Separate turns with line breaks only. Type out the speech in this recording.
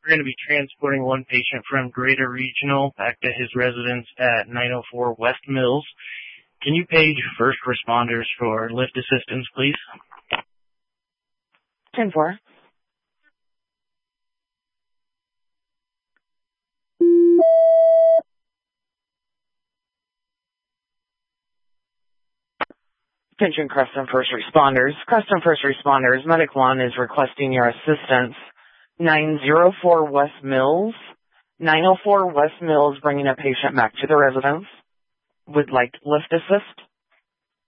We're going to be transporting one patient from Greater Regional back to his residence at 904 West Mills. Can you page first responders for lift assistance, please?
10-4. Attention Creston First Responders. Creston First Responders, Medic 1 is requesting your assistance. 904 West Mills. 904 West Mills bringing a patient back to the residence. Would like lift assist.